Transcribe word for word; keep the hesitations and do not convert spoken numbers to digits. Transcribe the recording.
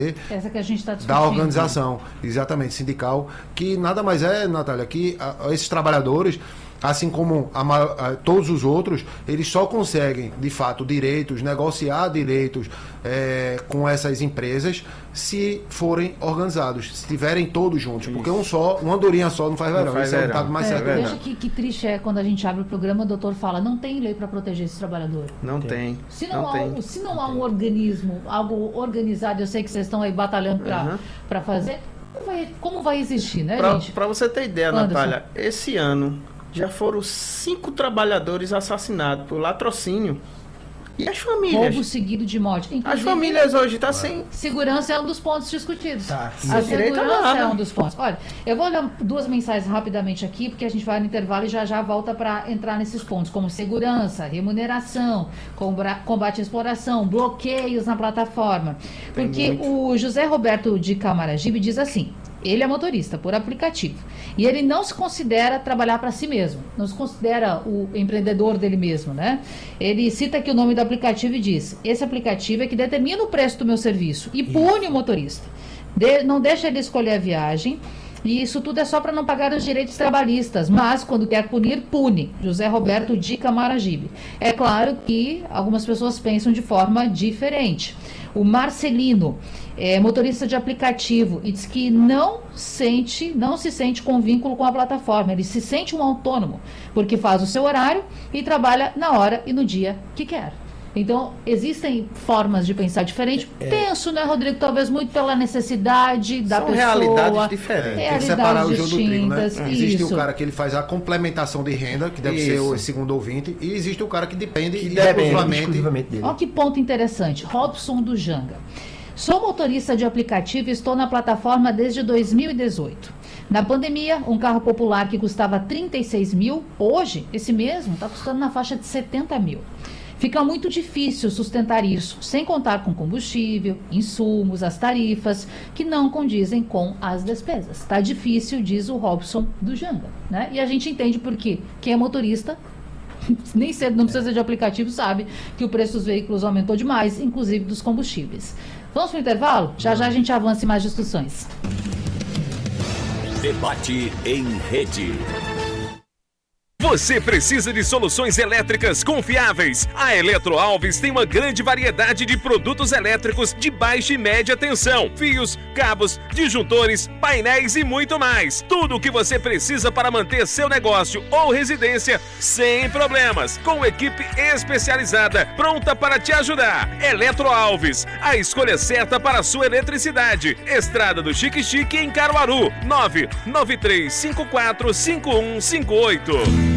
Essa que a gente está discutindo. Da organização, exatamente, sindical, que nada mais é, Natália, que a, esses trabalhadores, assim como a, a, todos os outros, eles só conseguem, de fato, direitos, negociar direitos é, com essas empresas se forem organizados, se estiverem todos juntos. Isso. Porque um só, uma andorinha só não faz verão. Não faz Isso verão. É um ditado mais é, certo. Veja que, que triste é quando a gente abre o programa, o doutor fala, não tem lei para proteger esse trabalhador. Não tem. tem. Se não, não há, tem. Se não, não há um organismo, algo organizado, eu sei que vocês estão aí batalhando para uhum. para fazer, como vai, como vai existir, né, pra, gente? Para você ter ideia, Anderson. Natália, esse ano já foram cinco trabalhadores assassinados por latrocínio. E as famílias? Roubo seguido de morte. Inclusive, as famílias hoje estão sem... Segurança é um dos pontos discutidos. Tá. A segurança é um dos pontos. Olha, eu vou ler duas mensagens rapidamente aqui, porque a gente vai no intervalo e já já volta para entrar nesses pontos, como segurança, remuneração, combate à exploração, bloqueios na plataforma. Porque o José Roberto de Camaragibe diz assim, ele é motorista por aplicativo e ele não se considera trabalhar para si mesmo, não se considera o empreendedor dele mesmo, né? Ele cita aqui o nome do aplicativo e diz, esse aplicativo é que determina o preço do meu serviço e pune o motorista, de, não deixa ele escolher a viagem. E isso tudo é só para não pagar os direitos trabalhistas, mas quando quer punir, pune. José Roberto de Camaragibe. É claro que algumas pessoas pensam de forma diferente. O Marcelino é motorista de aplicativo e diz que não sente, não se sente com vínculo com a plataforma. Ele se sente um autônomo, porque faz o seu horário e trabalha na hora e no dia que quer. Então, existem formas de pensar diferente. É. Penso, né, Rodrigo, talvez muito pela necessidade da São pessoa. realidades diferentes. É, tem que separar o jogo do trigo, né? Isso. Existe o cara que ele faz a complementação de renda, que deve Isso. ser o segundo ouvinte, e existe o cara que depende que exclusivamente, exclusivamente dele. Olha que ponto interessante. Robson do Janga. Sou motorista de aplicativo e estou na plataforma desde dois mil e dezoito. Na pandemia, um carro popular que custava trinta e seis mil, hoje, esse mesmo, está custando na faixa de setenta mil. Fica muito difícil sustentar isso, sem contar com combustível, insumos, as tarifas, que não condizem com as despesas. Está difícil, diz o Robson do Janga, né? E a gente entende por quê. Quem é motorista, nem cedo, não precisa de aplicativo, sabe que o preço dos veículos aumentou demais, inclusive dos combustíveis. Vamos para o intervalo? Já já a gente avança em mais discussões. Debate em rede. Você precisa de soluções elétricas confiáveis? A Eletro Alves tem uma grande variedade de produtos elétricos de baixa e média tensão, fios, cabos, disjuntores, painéis e muito mais. Tudo o que você precisa para manter seu negócio ou residência sem problemas, com equipe especializada pronta para te ajudar. Eletro Alves, a escolha certa para a sua eletricidade. Estrada do Chique Chique em Caruaru, nove nove três cinco quatro cinco um cinco oito.